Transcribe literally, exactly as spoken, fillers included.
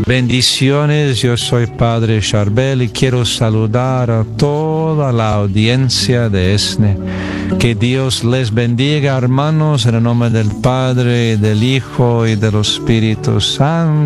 Bendiciones, yo soy Padre Charbel y quiero saludar a toda la audiencia de ESNE. Que Dios les bendiga, hermanos, en el nombre del Padre, del Hijo y del Espíritu Santo.